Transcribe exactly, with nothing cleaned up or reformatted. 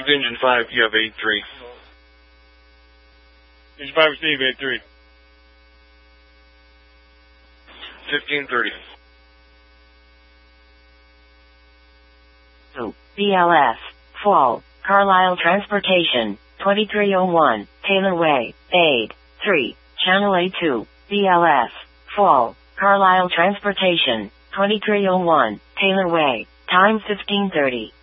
Engine five, you have eight three. Engine five, receive eight three. fifteen thirty. B L S, Fall, Carlisle Transportation, twenty-three oh one, Taylor Way, eight three, Channel A two, B L S, Fall, Carlisle Transportation, twenty-three oh one, Taylor Way, time fifteen thirty.